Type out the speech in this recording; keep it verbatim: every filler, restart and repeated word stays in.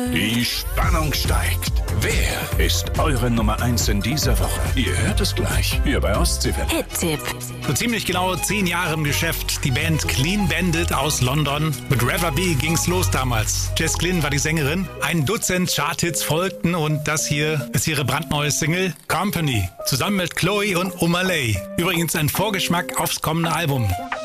Die Spannung steigt. Wer ist eure Nummer eins in dieser Woche? Ihr hört es gleich hier bei Ostseewelle. Hit-Tipp. So ziemlich genau zehn Jahre im Geschäft. Die Band Clean Bandit aus London. Mit Rather Be ging's los damals. Jess Glynne war die Sängerin. Ein Dutzend Charthits folgten und das hier ist ihre brandneue Single Company. Zusammen mit Chloe und Omalay. Übrigens ein Vorgeschmack aufs kommende Album.